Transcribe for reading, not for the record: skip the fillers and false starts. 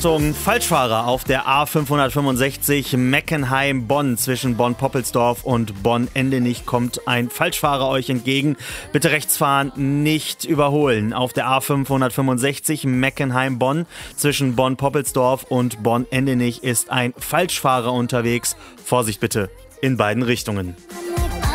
Achtung, Falschfahrer auf der A565 Meckenheim-Bonn. Zwischen Bonn-Poppelsdorf und Bonn-Endenich kommt ein Falschfahrer euch entgegen. Bitte rechts fahren, nicht überholen. Auf der A565 Meckenheim-Bonn zwischen Bonn-Poppelsdorf und Bonn-Endenich ist ein Falschfahrer unterwegs. Vorsicht bitte in beiden Richtungen.